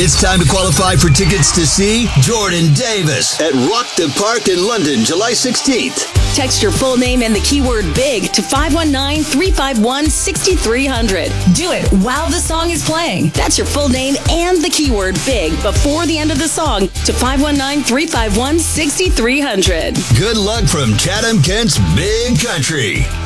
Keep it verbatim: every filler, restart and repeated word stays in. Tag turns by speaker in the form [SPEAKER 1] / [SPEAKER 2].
[SPEAKER 1] It's time to qualify for tickets to see Jordan Davis at Rock the Park in London, July sixteenth.
[SPEAKER 2] Text your full name and the keyword BIG to five one nine, three five one, six three zero zero. Do it while the song is playing. That's your full name and the keyword BIG before the end of the song to five one nine, three five one, six three zero zero.
[SPEAKER 1] Good luck from Chatham Kent's Big Country.